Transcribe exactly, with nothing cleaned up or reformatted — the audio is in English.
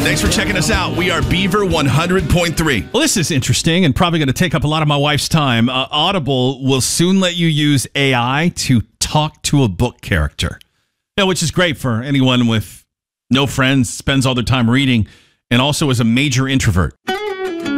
Thanks for checking us out. We are Beaver one hundred point three. Well, this is interesting and probably going to take up a lot of my wife's time. Uh, Audible will soon let you use A I to talk to a book character, you know, which is great for anyone with no friends, spends all their time reading, and also is a major introvert.